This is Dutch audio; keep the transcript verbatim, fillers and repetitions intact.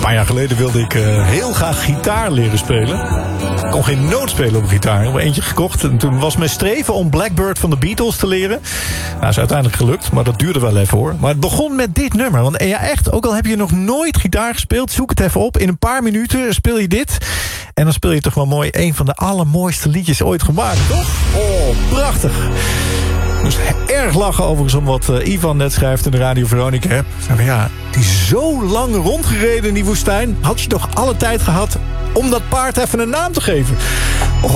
paar jaar geleden wilde ik uh, heel graag gitaar leren spelen. Ik kon geen noot spelen op een gitaar. Ik heb er eentje gekocht. En toen was mijn streven om Blackbird van de Beatles te leren. Nou, is uiteindelijk gelukt, maar dat duurde wel even hoor. Maar het begon met dit nummer. Want ja, echt, ook al heb je nog nooit gitaar gespeeld, zoek het even op. In een paar minuten speel je dit. En dan speel je toch wel mooi een van de allermooiste liedjes ooit gemaakt, toch? Oh, prachtig. Ik moest erg lachen overigens om wat uh, Ivan net schrijft in de Radio Veronica app. Zei, ja, die zo lang rondgereden in die woestijn. Had je toch alle tijd gehad om dat paard even een naam te geven?